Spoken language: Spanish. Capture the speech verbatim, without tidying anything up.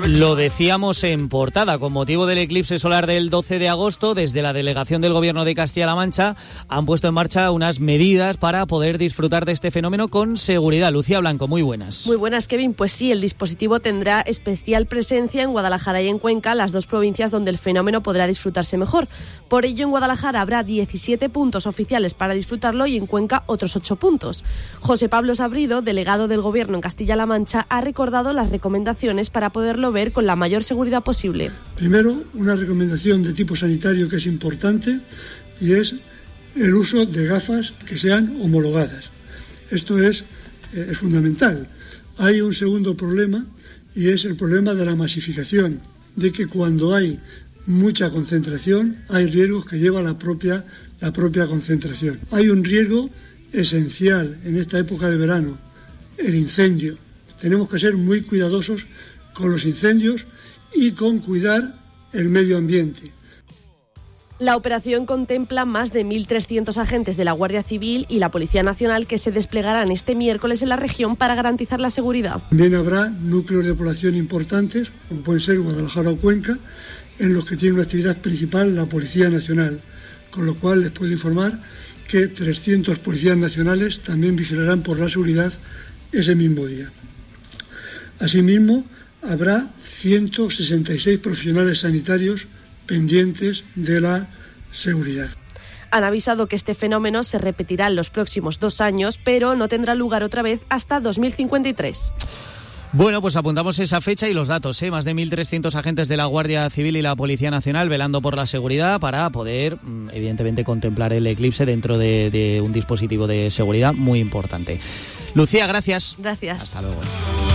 Lo decíamos en portada, con motivo del eclipse solar del doce de agosto, desde la delegación del Gobierno de Castilla-La Mancha han puesto en marcha unas medidas para poder disfrutar de este fenómeno con seguridad. Lucía Blanco, muy buenas. Muy buenas, Kevin. Pues sí, el dispositivo tendrá especial presencia en Guadalajara y en Cuenca, las dos provincias donde el fenómeno podrá disfrutarse mejor. Por ello, en Guadalajara habrá diecisiete puntos oficiales para disfrutarlo y en Cuenca otros ocho puntos. José Pablo Sabrido, delegado del Gobierno en Castilla-La Mancha, ha recordado las recomendaciones para poderlo ver con la mayor seguridad posible. Primero, una recomendación de tipo sanitario que es importante y es el uso de gafas que sean homologadas. Esto es, eh, es fundamental. Hay un segundo problema y es el problema de la masificación, de que cuando hay mucha concentración hay riesgos que lleva la propia, la propia concentración. Hay un riesgo esencial en esta época de verano, el incendio. Tenemos que ser muy cuidadosos con los incendios y con cuidar el medio ambiente. La operación contempla más de mil trescientos agentes de la Guardia Civil y la Policía Nacional que se desplegarán este miércoles en la región para garantizar la seguridad. También habrá núcleos de población importantes, como pueden ser Guadalajara o Cuenca, en los que tiene una actividad principal la Policía Nacional, con lo cual les puedo informar que trescientos policías nacionales también vigilarán por la seguridad ese mismo día. Asimismo, habrá ciento sesenta y seis profesionales sanitarios pendientes de la seguridad. Han avisado que este fenómeno se repetirá en los próximos dos años, pero no tendrá lugar otra vez hasta dos mil cincuenta y tres. Bueno, pues apuntamos esa fecha y los datos, ¿eh? Más de mil trescientos agentes de la Guardia Civil y la Policía Nacional velando por la seguridad para poder, evidentemente, contemplar el eclipse dentro de, de un dispositivo de seguridad muy importante. Lucía, gracias. Gracias. Hasta luego.